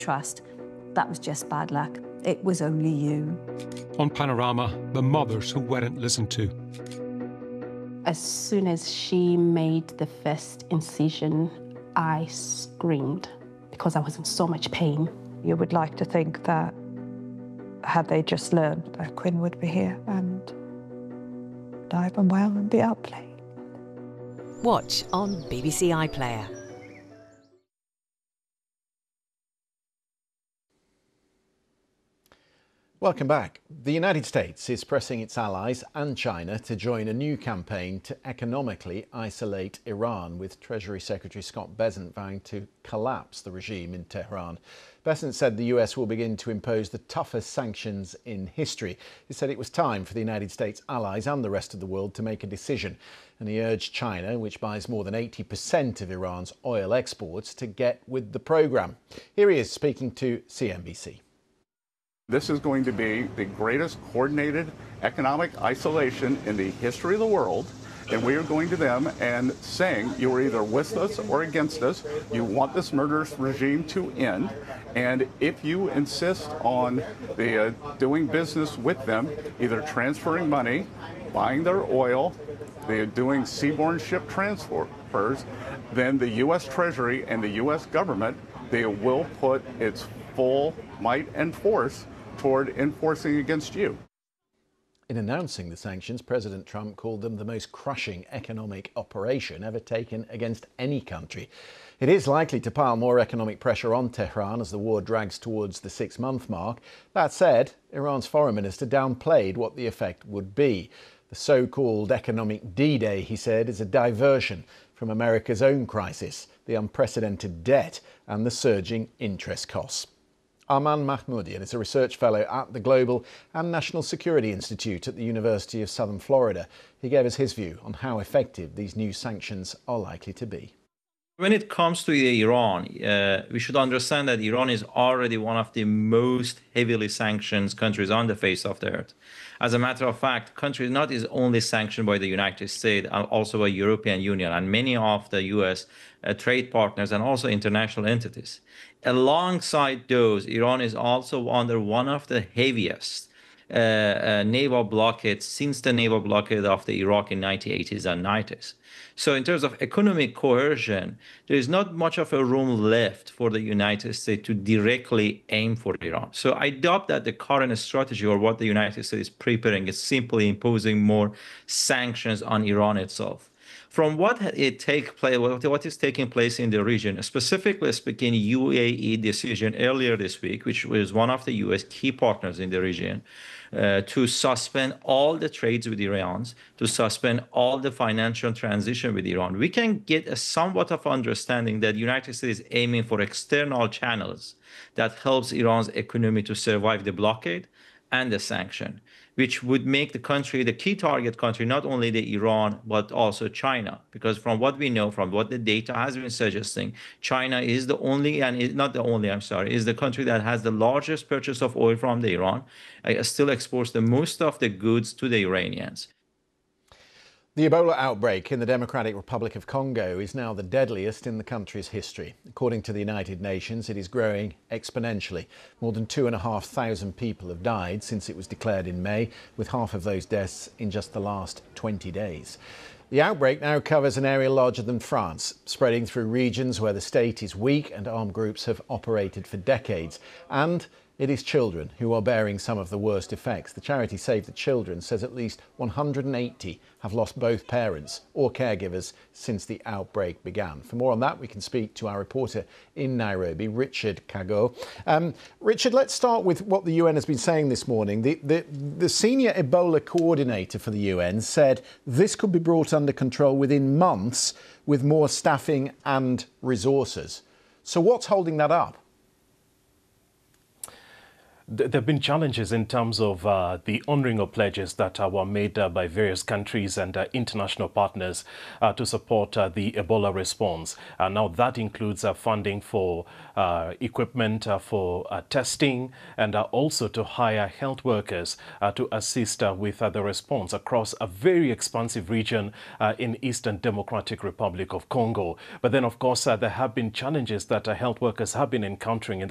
trust. That was just bad luck. It was only you. On Panorama, the mothers who weren't listened to. As soon as she made the first incision, I screamed because I was in so much pain. You would like to think that had they just learned that Quinn would be here and alive and well and be out playing. Watch on BBC iPlayer. Welcome back. The United States is pressing its allies and China to join a new campaign to economically isolate Iran, with Treasury Secretary Scott Bessent vowing to collapse the regime in Tehran. Bessent said the US will begin to impose the toughest sanctions in history. He said it was time for the United States allies and the rest of the world to make a decision. And he urged China, which buys more than 80% of Iran's oil exports, to get with the programme. Here he is speaking to CNBC. This is going to be the greatest coordinated economic isolation in the history of the world. And we are going to them and saying, you are either with us or against us. You want this murderous regime to end. And if you insist on doing business with them, either transferring money, buying their oil, they're doing seaborne ship transfers, then the U.S. Treasury and the U.S. government, they will put its full might and force toward enforcing against you. In announcing the sanctions, President Trump called them the most crushing economic operation ever taken against any country. It is likely to pile more economic pressure on Tehran as the war drags towards the 6-month mark. That said, Iran's foreign minister downplayed what the effect would be. The so-called economic D-Day, he said, is a diversion from America's own crisis, the unprecedented debt and the surging interest costs. Arman Mahmoodian is a research fellow at the Global and National Security Institute at the University of Southern Florida. He gave us his view on how effective these new sanctions are likely to be. When it comes to Iran, we should understand that Iran is already one of the most heavily sanctioned countries on the face of the earth. As a matter of fact, the country not is only sanctioned by the United States, also by European Union and many of the U.S. Trade partners and also international entities. Alongside those, Iran is also under one of the heaviest naval blockades since the naval blockade of the Iraq in 1980s and 90s. So in terms of economic coercion, there is not much of a room left for the United States to directly aim for Iran. So I doubt that the current strategy or what the United States is preparing is simply imposing more sanctions on Iran itself. From what is taking place in the region, specifically speaking, UAE decision earlier this week, which was one of the U.S. key partners in the region, to suspend all the trades with Iran, to suspend all the financial transition with Iran, we can get a somewhat of understanding that the United States is aiming for external channels that helps Iran's economy to survive the blockade and the sanction, which would make the country the key target country, not only the Iran, but also China. Because from what we know, from what the data has been suggesting, China is the only, and not the only, is the country that has the largest purchase of oil from the Iran, still exports the most of the goods to the Iranians. The Ebola outbreak in the Democratic Republic of Congo is now the deadliest in the country's history. According to the United Nations, it is growing exponentially. More than 2,500 people have died since it was declared in May, with half of those deaths in just the last 20 days. The outbreak now covers an area larger than France, spreading through regions where the state is weak and armed groups have operated for decades. And it is children who are bearing some of the worst effects. The charity Save the Children says at least 180 have lost both parents or caregivers since the outbreak began. For more on that, we can speak to our reporter in Nairobi, Richard Kago. Richard, let's start with what the UN has been saying this morning. The senior Ebola coordinator for the UN said this could be brought under control within months with more staffing and resources. So what's holding that up? There have been challenges in terms of the honouring of pledges that were made by various countries and international partners to support the Ebola response. Now that includes funding for equipment for testing and also to hire health workers to assist with the response across a very expansive region in Eastern Democratic Republic of Congo. But then, of course, there have been challenges that health workers have been encountering in